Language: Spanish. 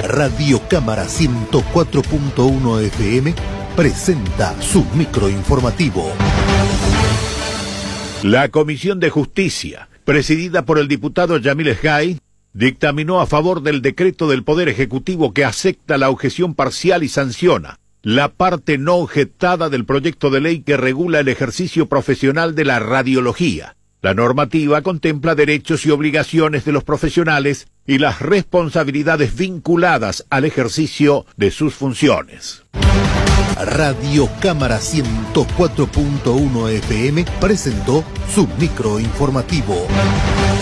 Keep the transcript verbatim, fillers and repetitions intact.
Radio Cámara ciento cuatro punto uno F M presenta su microinformativo. La Comisión de Justicia, presidida por el diputado Yamil Esgay, dictaminó a favor del decreto del Poder Ejecutivo que acepta la objeción parcial y sanciona la parte no objetada del proyecto de ley que regula el ejercicio profesional de la radiología. La normativa contempla derechos y obligaciones de los profesionales y las responsabilidades vinculadas al ejercicio de sus funciones. Radio Cámara ciento cuatro punto uno F M presentó su microinformativo.